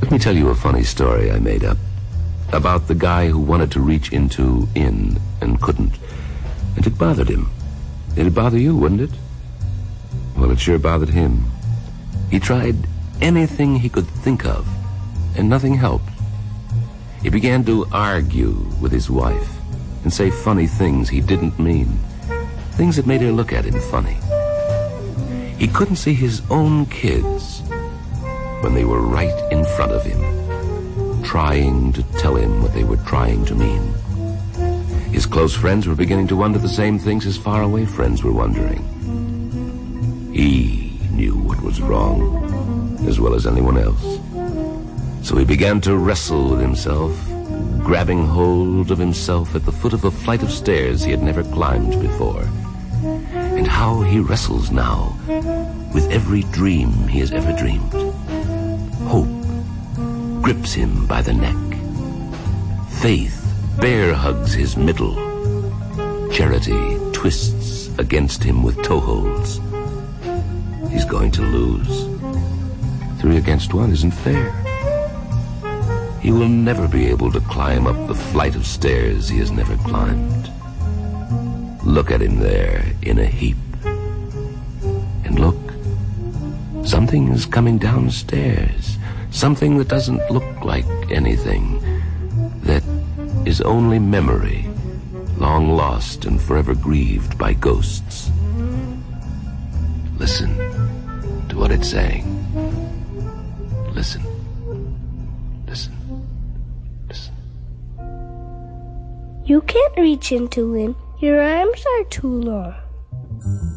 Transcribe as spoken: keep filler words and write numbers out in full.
Let me tell you a funny story I made up about the guy who wanted to reach into in and couldn't. And it bothered him. It'd bother you, wouldn't it? Well, it sure bothered him. He tried anything he could think of, and nothing helped. He began to argue with his wife and say funny things he didn't mean, things that made her look at him funny. He couldn't see his own kids when they were right in front of him, trying to tell him what they were trying to mean. His close friends were beginning to wonder the same things his faraway friends were wondering. He knew what was wrong as well as anyone else. So he began to wrestle with himself, grabbing hold of himself at the foot of a flight of stairs he had never climbed before. And how he wrestles now with every dream he has ever dreamed. Hope grips him by the neck. Faith bear hugs his middle. Charity twists against him with toeholds. He's going to lose. Three against one isn't fair. He will never be able to climb up the flight of stairs he has never climbed. Look at him there in a heap. And look, something is coming downstairs. Something that doesn't look like anything. That is only memory, long lost and forever grieved by ghosts. Listen to what it's saying. Listen. Listen. Listen. You can't reach into him. Your arms are too long.